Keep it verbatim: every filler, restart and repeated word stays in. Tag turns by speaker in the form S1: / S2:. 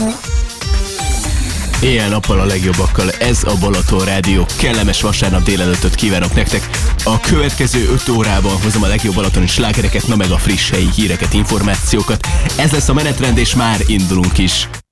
S1: Éjjel-nappal a legjobbakkal, ez a Balaton Rádió. Kellemes vasárnap délelőttöt kívánok nektek. A következő öt órában hozom a legjobb balatoni slágereket, na meg a friss helyi híreket, információkat. Ez lesz a menetrend, és már indulunk is.